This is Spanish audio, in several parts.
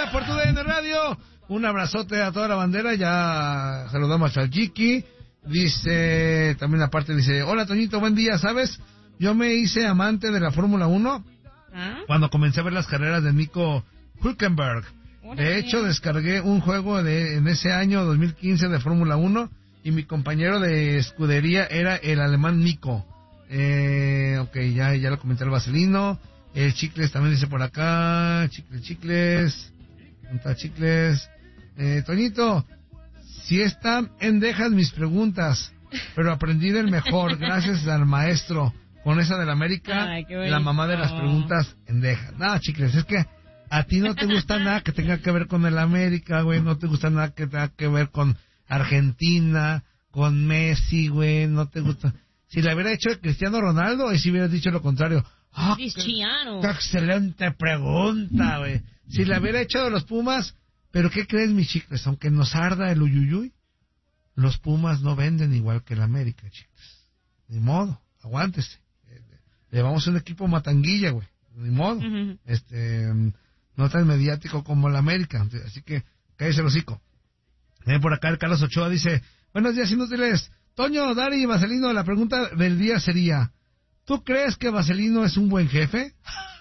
vida por tu DN Radio. Un abrazote a toda la bandera. Ya saludamos al Jiki. Dice, también aparte dice, hola Toñito, buen día, ¿sabes? Yo me hice amante de la Fórmula 1 cuando comencé a ver las carreras de Nico Hülkenberg. De hecho, descargué un juego en ese año 2015 de Fórmula 1 y mi compañero de escudería era el alemán Nico. Ok, ya lo comenté el Vaselino. El Chicles también dice por acá, Chicles. ¿Dónde está Chicles? Toñito, si están endejas mis preguntas, pero aprendí del mejor, gracias al maestro. Con esa del América, la mamá de las preguntas endejas. Nada, Chicles, es que a ti no te gusta nada que tenga que ver con el América, güey. No te gusta nada que tenga que ver con Argentina, con Messi, güey. No te gusta. Si le hubiera hecho Cristiano Ronaldo, ahí sí hubieras dicho lo contrario. ¡Ah, qué excelente pregunta, güey! Si le hubiera hecho de los Pumas, ¿pero qué crees, mis Chicles? Aunque nos arda el uyuyuy, los Pumas no venden igual que el América, Chicles. Ni modo, aguántese. Llevamos un equipo matanguilla, güey. Ni modo. No tan mediático como el América. Así que, cállese el hocico. Por acá el Carlos Ochoa dice, buenos días, inútiles. Toño, Dari y Vaselino, la pregunta del día sería, ¿tú crees que Vaselino es un buen jefe?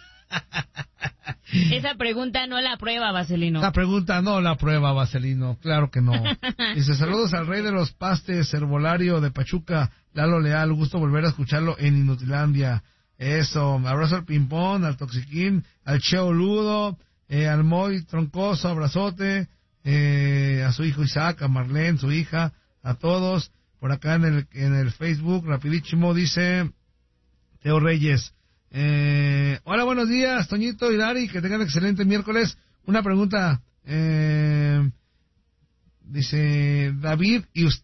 Esa pregunta no la prueba, Vaselino. La pregunta no la prueba, Vaselino. Claro que no. Dice, saludos al rey de los pastes, herbolario de Pachuca, Lalo Leal. Gusto volver a escucharlo en Inutilandia. Eso. Abrazo al Pimpón, al Toxiquín, al Cheo Ludo, al Moy Troncoso, abrazote. A su hijo Isaac, a Marlene, su hija, a todos. Por acá en el Facebook, rapidísimo, dice Teo Reyes. Hola, buenos días, Toñito y Dari, que tengan excelente miércoles. Una pregunta, dice David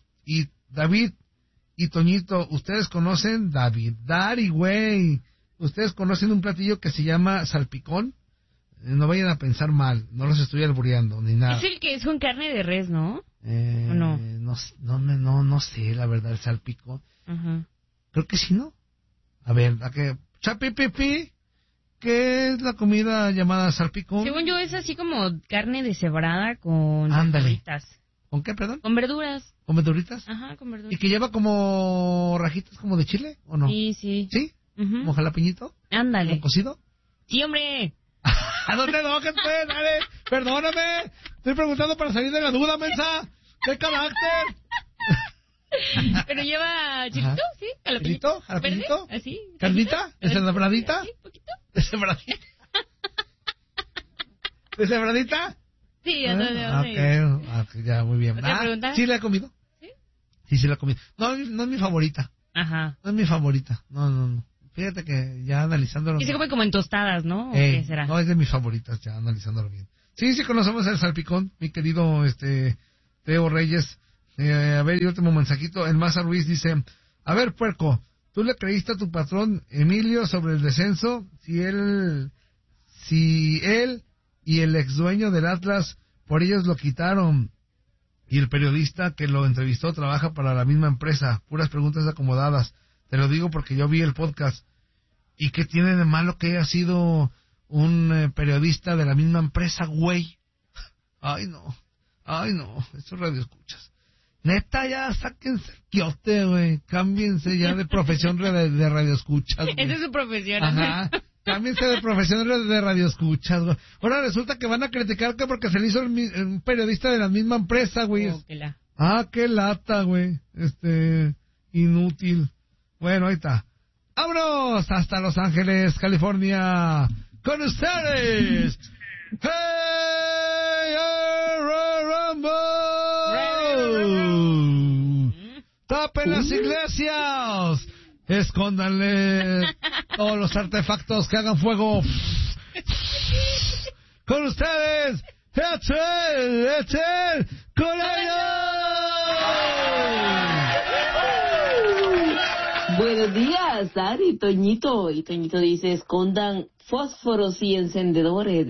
y Toñito, ¿ustedes conocen Dari, güey? ¿Ustedes conocen un platillo que se llama salpicón? No vayan a pensar mal, no los estoy albureando ni nada. Es el que es con carne de res, ¿no? ¿O no? No sé, la verdad, el salpicón. Creo que sí, ¿no? A ver, Chapipipi, ¿qué es la comida llamada salpicón? Según yo es así como carne deshebrada con verduritas. ¿Con qué, perdón? Con verduras. ¿Con verduritas? Ajá, con verduras. ¿Y que lleva como rajitas como de chile o no? Sí, sí. ¿Sí? ¿Como jalapeñito? Ándale. ¿Como cocido? Sí, hombre. ¿A dónde enojes, pues? Dale, perdóname. Estoy preguntando para salir de la duda, mensa. ¿Qué carácter? Pero lleva chilito, ¿sí? ¿Chilito? ¿Jalapeñito? ¿Así? ¿Carnita? ¿Deshebradita? Sí, poquito. ¿Deshebradita? ¿Deshebradita? Sí, ya Ok, ya, muy bien. ¿Otra pregunta? ¿Sí la he comido? Sí, sí la he comido. No es mi favorita. Ajá. No es mi favorita. No. Fíjate que ya analizándolo... Y se come como en tostadas, ¿no? ¿O qué será? No, es de mis favoritas, ya analizándolo bien. Sí, conocemos el salpicón, mi querido Teo Reyes. A ver, y último mensajito. El Maza Ruiz dice, a ver, puerco, ¿tú le creíste a tu patrón Emilio sobre el descenso? Si él y el ex dueño del Atlas, por ellos lo quitaron. Y el periodista que lo entrevistó trabaja para la misma empresa. Puras preguntas acomodadas. Te lo digo porque yo vi el podcast. ¿Y qué tiene de malo que haya sido un periodista de la misma empresa, güey? Ay, no. Estos radioescuchas. Neta, ya sáquense el quiote, güey. Cámbiense ya de profesión de radioescuchas, güey. Esa es su profesión. Ajá. Cámbiense de profesión de radioescuchas, güey. Ahora resulta que van a criticar que porque se le hizo un periodista de la misma empresa, güey. Qué lata, güey. Inútil. Bueno, ahí está. ¡Vámonos! Hasta Los Ángeles, California. ¡Con ustedes! ¡Hey, Rumble! ¡Tapen las iglesias! Escóndanle todos los artefactos que hagan fuego. Con ustedes, Echel Buenos días, Dari, Toñito. Y Toñito dice, escondan fósforos y encendedores.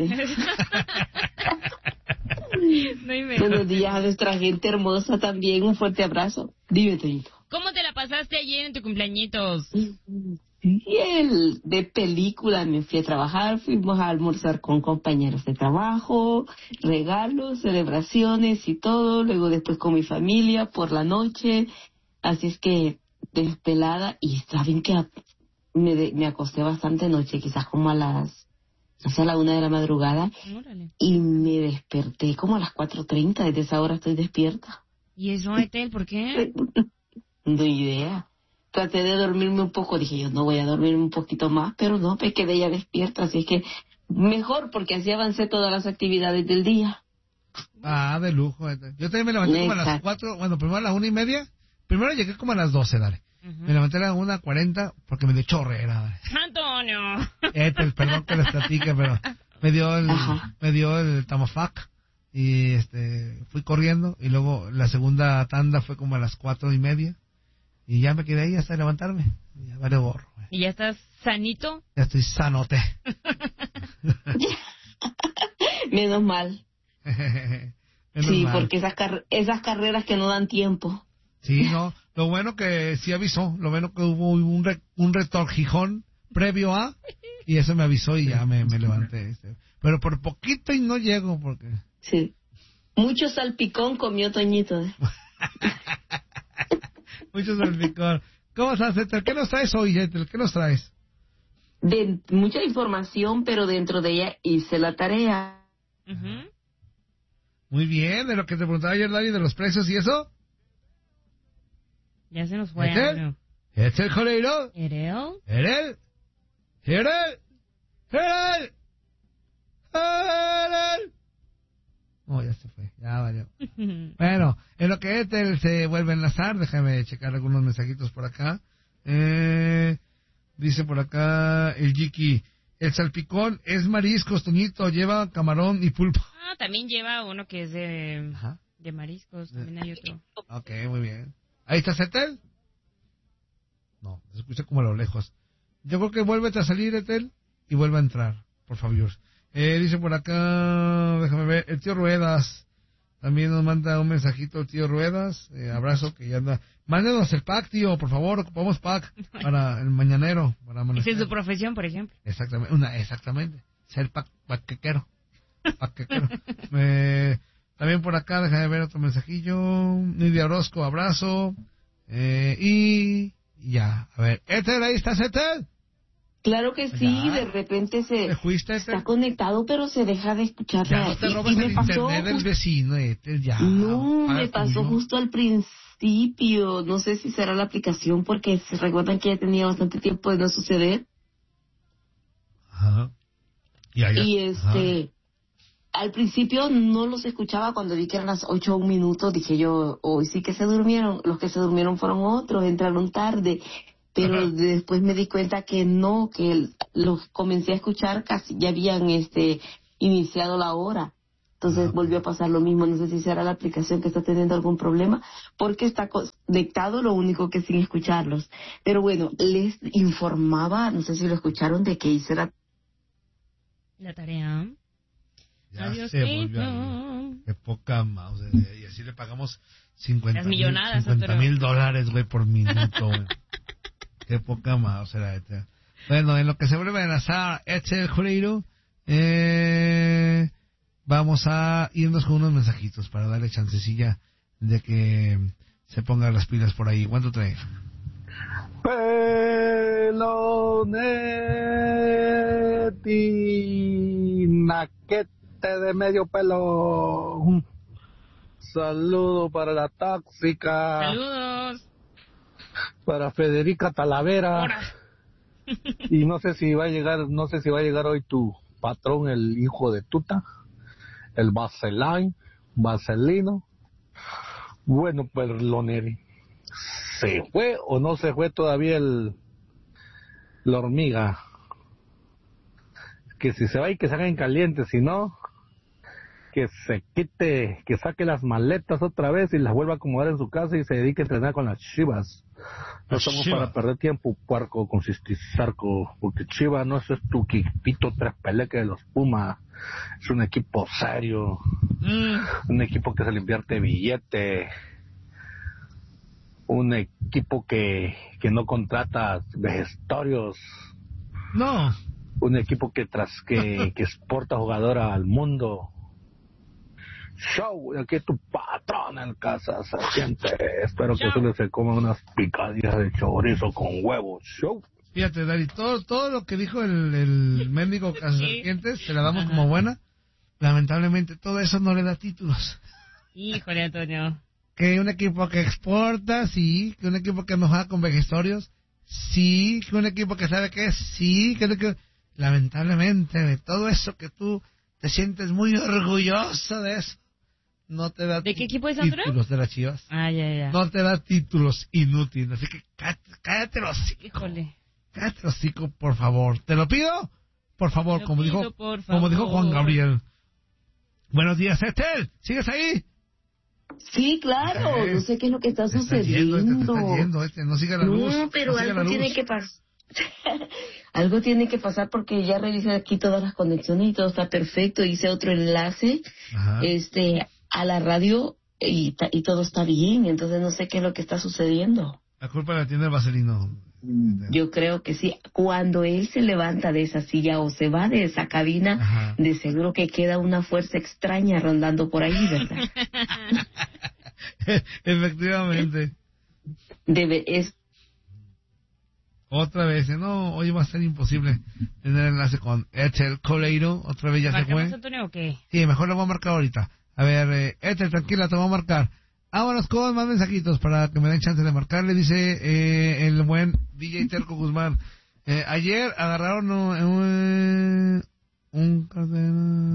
Buenos días a nuestra gente hermosa también. Un fuerte abrazo. Dime, Toñito. ¿Cómo te la pasaste ayer en tu cumpleañitos? de película. Me fui a trabajar, fuimos a almorzar con compañeros de trabajo, regalos, celebraciones y todo. Luego después con mi familia por la noche. Así es que despelada. Y saben que me acosté bastante noche, quizás como a la 1 de la madrugada. Órale. Y me desperté como a las 4:30. Desde esa hora estoy despierta. ¿Y eso, Etel, por qué? No idea. Traté de dormirme un poco, dije yo no voy a dormirme un poquito más, pero no, me quedé ya despierta, así es que mejor porque así avancé todas las actividades del día. De lujo. Yo también me levanté como a las 4, bueno, primero a las 1:30, primero llegué como a las 12, dale. Me levanté a las 1:40 porque me dio chorrera, dale. Antonio. Perdón que les platique, pero me dio el tamafac y fui corriendo y luego la segunda tanda fue como a las 4:30. Y ya me quedé ahí hasta levantarme. Ya vale gorro. ¿Y ya estás sanito? Ya estoy sanote. Menos mal. Menos mal. Porque esas carreras que no dan tiempo. Sí, no. Lo bueno que sí avisó. Lo bueno que hubo un retorjijón previo a. Y eso me avisó y ya me levanté. Pero por poquito y no llego porque... Sí. Mucho salpicón comió Toñito. Mucho salpicón. ¿Cómo estás, Etel? ¿Qué nos traes hoy, Etel? ¿Qué nos traes? De mucha información, pero dentro de ella hice la tarea. Muy bien. ¿De lo que te preguntaba ayer, Dani, de los precios y eso? Ya se nos fue. ¿Etel? ¿Etel Coleiro? ¿Erel? ¿Erel? ¿Erel? ¿Erel? ¿Erel? No, ya se fue, ya valió. Bueno, en lo que Etel se vuelve a enlazar, déjame checar algunos mensajitos por acá. Dice por acá el Jiki, el salpicón es mariscos, Toñito, lleva camarón y pulpo. También lleva uno que es de mariscos, también hay otro. Ok, muy bien. ¿Ahí está Etel? No, se escucha como a lo lejos. Yo creo que vuélvete a salir, Etel, y vuelve a entrar, por favor. Dice por acá, déjame ver, el tío Ruedas, también nos manda un mensajito el tío Ruedas, abrazo que ya anda. Mándenos el pack, tío, por favor, ocupamos pack para el mañanero. Esa es su profesión, por ejemplo. Exactamente, ser paquequero. También por acá, déjame ver otro mensajillo, Nidia Orozco, abrazo, y ya, a ver, Etel, ahí estás, Etel. Claro que sí, de repente está conectado, pero se deja de escuchar. Ya no te robas el internet del vecino, ya. No, me pasó justo al principio. No sé si será la aplicación, porque se recuerdan que ya tenía bastante tiempo de no suceder. Ajá. Y al principio no los escuchaba cuando vi que eran las 8:01. Dije yo, hoy sí que se durmieron. Los que se durmieron fueron otros, entraron tarde. Pero después me di cuenta que no, que los comencé a escuchar casi, ya habían iniciado la hora. Entonces volvió a pasar lo mismo. No sé si será la aplicación que está teniendo algún problema, porque está conectado, lo único que sin escucharlos. Pero bueno, les informaba, no sé si lo escucharon, de que hice la tarea. Ya adiós, se volvió. Qué poca mouse. Y así le pagamos 50,000 dólares, güey, por minuto, güey. Qué poca más será esta. Bueno, en lo que se vuelve a enlazar Etel Coleiro, vamos a irnos con unos mensajitos para darle chancecilla de que se pongan las pilas por ahí. ¿Cuánto trae? Pelonetti, naquete de medio pelo. Saludo para la tóxica. Saludos. Para Federica Talavera. Hola. Y no sé si va a llegar hoy tu patrón, el hijo de Tuta, el Vaselino. Bueno, pues Loneri, ¿se fue o no se fue todavía la hormiga? Que si se va y que se haga en caliente, si no, que se quite, que saque las maletas otra vez y las vuelva a acomodar en su casa y se dedique a entrenar con las Chivas. No estamos para perder tiempo, puerco, con Cistisarco, porque Chivas no es tu equipito tres peleques de los Pumas, es un equipo serio, un equipo que se le invierte billete. un equipo que no contrata vejestorios. No. Un equipo que exporta jugadora al mundo. Show, aquí tu patrón en casa, serpiente. Espero que solo se coman unas picadillas de chorizo con huevos. Show. Fíjate, Dari, todo lo que dijo el mendigo cazaserpientes, se la damos como buena. Lamentablemente, todo eso no le da títulos. Híjole, Antonio. Que un equipo que exporta, sí. Que un equipo que nos juega con vejestorios, sí. Que un equipo que sabe qué es, sí. Que lamentablemente, de todo eso que tú te sientes muy orgulloso de eso, no te da ¿De qué equipo es, títulos Andrés? de las Chivas. Ya. No te da títulos inútiles. Así que cállate los hocico. Híjole. Cállate los hocico, por favor. ¿Te lo pido? Por favor, como dijo Juan Gabriel. Buenos días, Estel. ¿Sigues ahí? Sí, claro. No sé qué es lo que está sucediendo. No siga la luz. No, pero algo tiene que pasar. Algo tiene que pasar porque ya revisé aquí todas las conexiones y todo está perfecto. Hice otro enlace a la radio y todo está bien. Entonces no sé qué es lo que está sucediendo. La culpa la tiene el vaselino. Yo creo que sí. Cuando él se levanta de esa silla o se va de esa cabina, de seguro que queda una fuerza extraña rondando por ahí, ¿verdad? Efectivamente. Otra vez, no, hoy va a ser imposible tener enlace con Ethel Coleiro. Otra vez ya se fue. Antonio, o qué? Sí, mejor lo voy a marcar ahorita. A ver, Ethel, tranquila, te voy a marcar. Vámonos con más mensajitos para que me den chance de marcarle. Dice el buen DJ Terco Guzmán. Ayer agarraron un cartel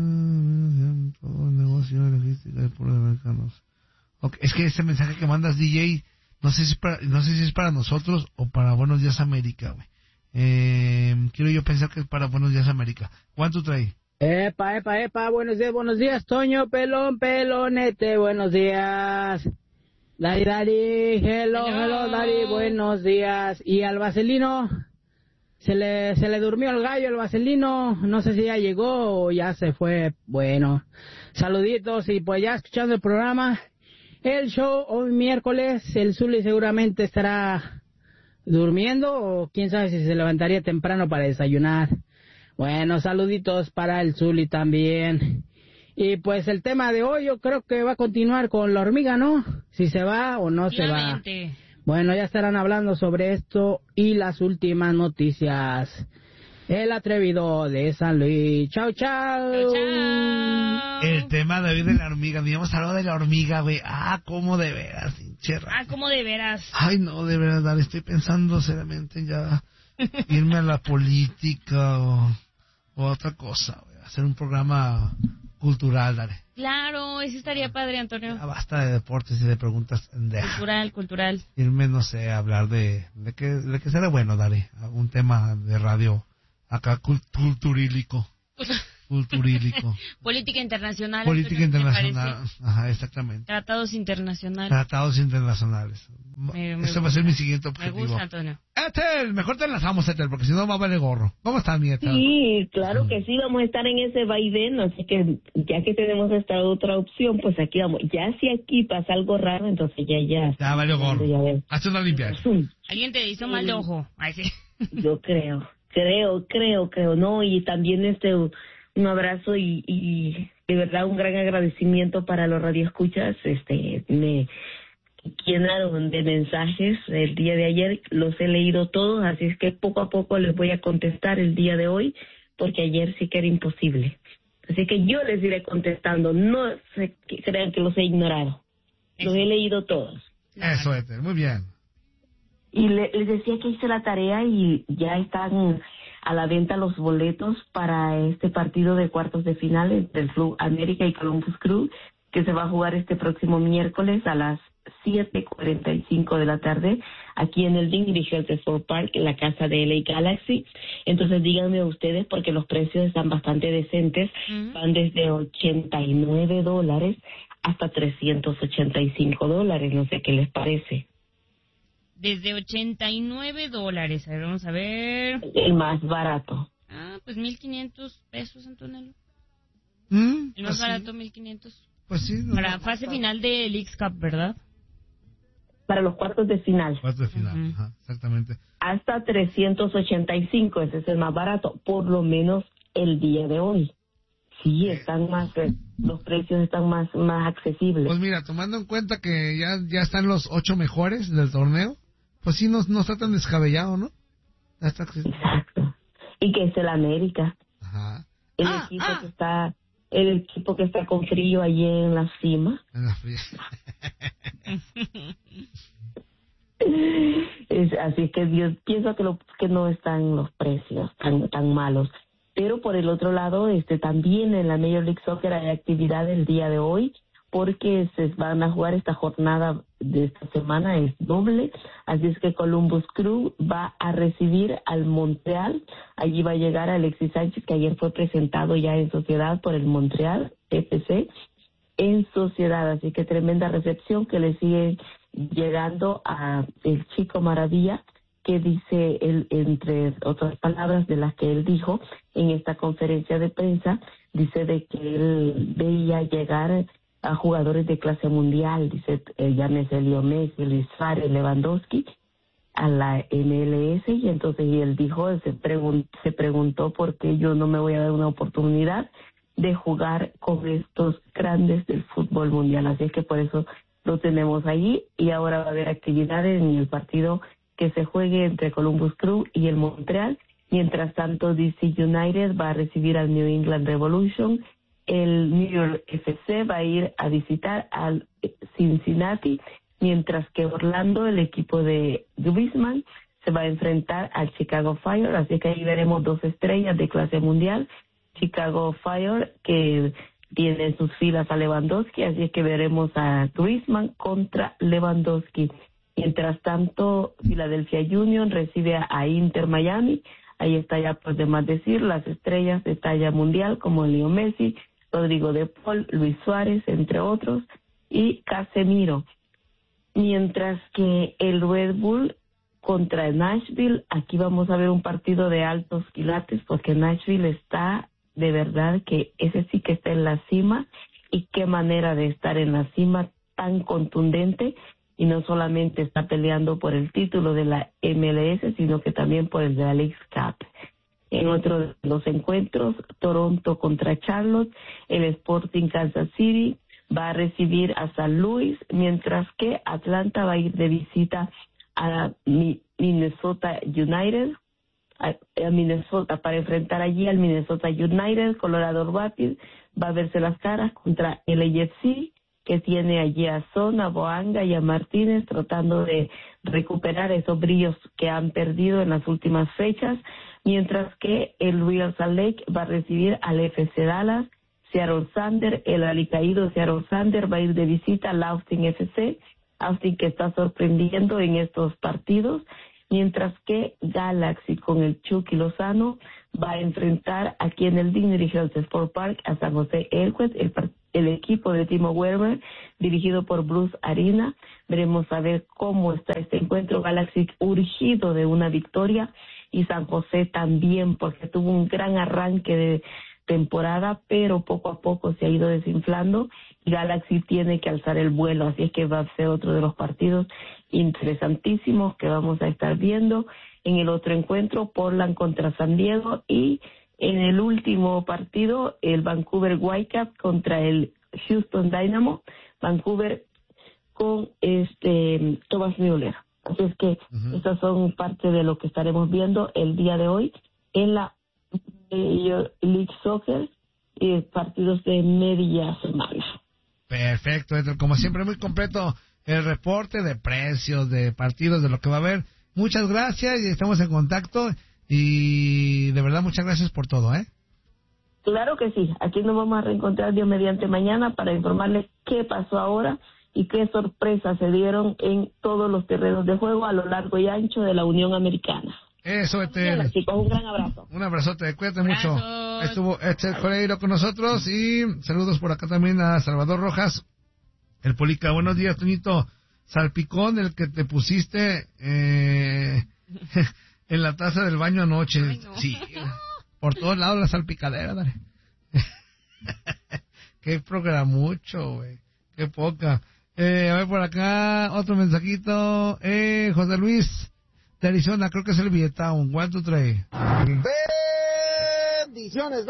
negocio de logística de puros americanos. Okay, es que ese mensaje que mandas, DJ, no sé si es para nosotros o para Buenos Días América, güey. Quiero yo pensar que es para Buenos Días América. ¿Cuánto trae? Epa, buenos días, Toño, pelonete, buenos días. Dari, hello, Dari, buenos días. Y al vaselino, se le durmió el gallo al vaselino, no sé si ya llegó o ya se fue. Bueno, saluditos y pues ya escuchando el programa, el show hoy miércoles, el Zuli seguramente estará durmiendo o quién sabe si se levantaría temprano para desayunar. Bueno, saluditos para el Zuli también. Y pues el tema de hoy yo creo que va a continuar con la hormiga, ¿no? Si se va o no se va. Bueno, ya estarán hablando sobre esto y las últimas noticias. El atrevido de San Luis. Chao. El tema de hoy de la hormiga. Habíamos hablado de la hormiga, güey. Cómo de veras, hincherra. ¿Cómo de veras? Ay, no, de veras, Dale, estoy pensando seriamente ya irme a la política o otra cosa, güey. Hacer un programa cultural, Dale. Claro, eso estaría padre, Antonio. Ya basta de deportes y de preguntas. Cultural. Irme, no sé, a hablar de que será bueno, Dale. Un tema de radio acá culturílico. Política internacional. Política internacional. Ajá, exactamente. Tratados internacionales. Ese va a ser mi siguiente objetivo. Me gusta, Antonio. Ethel, mejor te enlazamos, Ethel, porque si no va a valer gorro. ¿Cómo estás, mi Ethel? Sí, claro que sí, vamos a estar en ese vaivén, así que ya que tenemos esta otra opción, pues aquí vamos. Ya si aquí pasa algo raro, entonces ya. Ya valió gorro. Hazte una limpieza. Alguien te hizo mal de ojo. Ay, sí. Yo creo, ¿no? Y también un abrazo y de verdad un gran agradecimiento para los radioescuchas. Me llenaron de mensajes el día de ayer, los he leído todos, así es que poco a poco les voy a contestar el día de hoy, porque ayer sí que era imposible. Así que yo les iré contestando, no se crean que los he ignorado, los he leído todos. Eso, Ethel, muy bien. Y les decía que hice la tarea y ya están a la venta los boletos para este partido de cuartos de final entre el Club América y Columbus Crew, que se va a jugar este próximo miércoles a las 7:45 de la tarde, aquí en el Dingley Health Sport Park, en la casa de LA Galaxy. Entonces díganme ustedes, porque los precios están bastante decentes, van desde $89 hasta $385, no sé qué les parece. Desde $89. A ver, vamos a ver. El más barato. Pues $1,500, Antonio. El más barato, $1,500. Pues sí. Para fase final del Leagues Cup, ¿verdad? para los cuartos de final. Cuartos de final, ajá, exactamente. Hasta 385, ese es el más barato, por lo menos el día de hoy. Sí, están más, los precios están más accesibles. Pues mira, tomando en cuenta que ya están los 8 mejores del torneo, pues sí, no está tan descabellado, ¿no? Ya está accesible. Exacto. Y que es el América. Ajá. El equipo que está con frío allí en la cima. En la fría. Así que yo pienso que no están los precios tan malos. Pero por el otro lado, también en la Major League Soccer hay actividad el día de hoy, porque se van a jugar esta jornada de esta semana, es doble, así es que Columbus Crew va a recibir al Montreal. Allí va a llegar Alexis Sánchez, que ayer fue presentado ya en sociedad por el Montreal FC en sociedad, así que tremenda recepción que le sigue llegando a el Chico Maravilla, que dice él, entre otras palabras de las que él dijo en esta conferencia de prensa, dice de que él veía llegar a jugadores de clase mundial, dice, llámese Leo Messi, Luis Suárez, Lewandowski, a la MLS, y entonces él dijo, se preguntó por qué yo no me voy a dar una oportunidad de jugar con estos grandes del fútbol mundial, así es que por eso lo tenemos allí, y ahora va a haber actividades en el partido que se juegue entre Columbus Crew y el Montreal. Mientras tanto, DC United va a recibir al New England Revolution, el New York FC va a ir a visitar al Cincinnati, mientras que Orlando, el equipo de Griezmann, se va a enfrentar al Chicago Fire, así que ahí veremos dos estrellas de clase mundial. Chicago Fire, que tiene en sus filas a Lewandowski, así es que veremos a Griezmann contra Lewandowski. Mientras tanto, Philadelphia Union recibe a Inter Miami. Ahí está ya, pues de más decir, las estrellas de talla mundial como Leo Messi, Rodrigo de Paul, Luis Suárez, entre otros, y Casemiro. Mientras que el Red Bull contra Nashville, aquí vamos a ver un partido de altos quilates, porque Nashville está, de verdad, que ese sí que está en la cima, y qué manera de estar en la cima tan contundente, y no solamente está peleando por el título de la MLS, sino que también por el de la Leagues Cup. En otro de los encuentros, Toronto contra Charlotte, el Sporting Kansas City va a recibir a San Luis, mientras que Atlanta va a ir de visita a Minnesota United, a Minnesota, para enfrentar allí al Minnesota United. Colorado Rapids va a verse las caras contra el LAFC, que tiene allí a Son, a Boanga y a Martínez tratando de recuperar esos brillos que han perdido en las últimas fechas, mientras que el Real Salt Lake va a recibir al FC Dallas. Seattle Sander, el alicaído Seattle Sander, va a ir de visita al Austin FC, Austin que está sorprendiendo en estos partidos, mientras que Galaxy con el Chucky Lozano va a enfrentar aquí en el Dignity Health Sport Park a San José Earthquakes, el equipo de Timo Werner, dirigido por Bruce Arena. Veremos a ver cómo está este encuentro. Galaxy urgido de una victoria, y San José también, porque tuvo un gran arranque de temporada, pero poco a poco se ha ido desinflando, y Galaxy tiene que alzar el vuelo, así es que va a ser otro de los partidos interesantísimos que vamos a estar viendo. En el otro encuentro, Portland contra San Diego, y en el último partido, el Vancouver Whitecaps contra el Houston Dynamo, Vancouver con Thomas Müller. Así es que estas son parte de lo que estaremos viendo el día de hoy en la Major League Soccer, y partidos de media semana. Perfecto, Edgar. Como siempre, muy completo el reporte de precios, de partidos, de lo que va a haber. Muchas gracias y estamos en contacto. Y de verdad, muchas gracias por todo, ¿eh? Claro que sí. Aquí nos vamos a reencontrar Dios mediante mañana para informarles qué pasó ahora y qué sorpresas se dieron en todos los terrenos de juego a lo largo y ancho de la Unión Americana. Eso, Hola, chicos, un gran abrazo. Un abrazote, cuídate mucho. Estuvo Coleiro con nosotros, y saludos por acá también a Salvador Rojas, el Polica. Buenos días, Toñito. Salpicón, el que te pusiste en la taza del baño anoche. Ay, no. Sí, por todos lados la salpicadera, dale. Qué programucho, güey. Qué poca. A ver por acá, otro mensajito. José Luis de Arizona, creo que es el Vietown. 1, 2, 3. Bendiciones.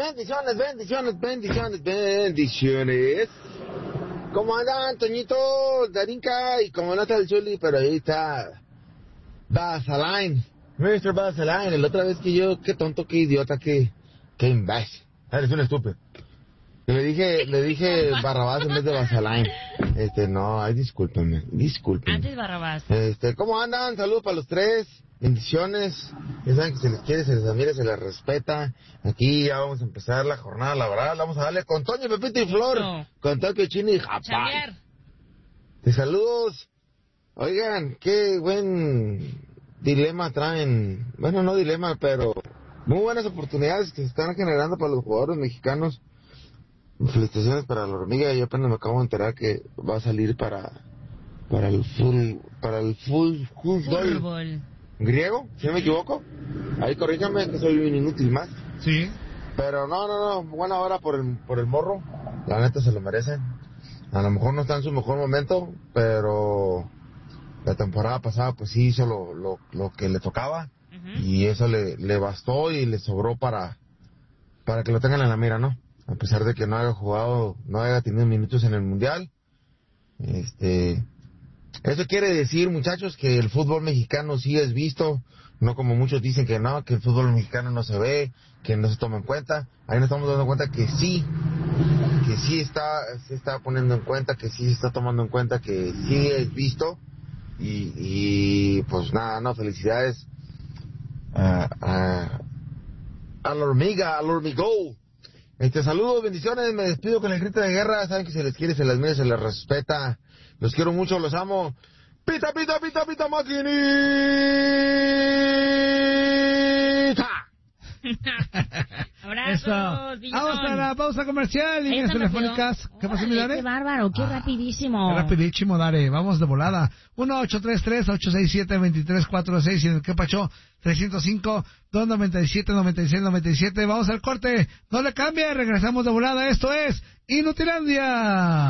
¿Cómo andan, Toñito, Darinka? Y como no está el Chuli, pero ahí está Basaline, Mr. Basaline. La otra vez que yo, qué tonto, qué idiota, qué imbécil. Eres un estúpido. Le dije Barrabás en vez de Basaline. No, ay, discúlpenme. Antes Barrabás. ¿Cómo andan? Saludos para los tres. Bendiciones. Ya saben que se les quiere, se les admira, se les respeta. Aquí ya vamos a empezar la jornada laboral. Vamos a darle con Toño, Pepito y Flor. No. Con Tokio, Chini y Japán. De saludos. Oigan, qué buen dilema traen. Bueno, no dilema, pero muy buenas oportunidades que se están generando para los jugadores mexicanos. Felicitaciones para la hormiga. Yo apenas me acabo de enterar que va a salir para el fútbol griego, si no me equivoco. Ahí corríjame que soy un inútil más. Sí. Pero no, buena hora por el morro. La neta se lo merecen. A lo mejor no está en su mejor momento, pero la temporada pasada pues sí hizo lo que le tocaba. Y eso le bastó y le sobró para que lo tengan en la mira, ¿no? A pesar de que no haya jugado, no haya tenido minutos en el Mundial. Eso quiere decir, muchachos, que el fútbol mexicano sí es visto, no como muchos dicen que no, que el fútbol mexicano no se ve, que no se toma en cuenta. Ahí nos estamos dando cuenta que sí se está poniendo en cuenta, que sí se está tomando en cuenta, que sí es visto. Y pues nada, no, felicidades a la hormiga, al hormigó. Saludos, bendiciones, me despido con el grito de guerra. Saben que se les quiere, se les mira, se les respeta. Los quiero mucho, los amo. Pita, pita, pita, pita, maquinita. Abrazos, vamos a la pausa comercial, líneas telefónicas. ¿Qué pasó, mi Dare? Qué bárbaro, qué rapidísimo. Qué rapidísimo, Dare. Vamos de volada. 1-833-867-2346 y en el que pachó 305-297-9697. Vamos al corte. No le cambie, regresamos de volada. Esto es Inutilandia.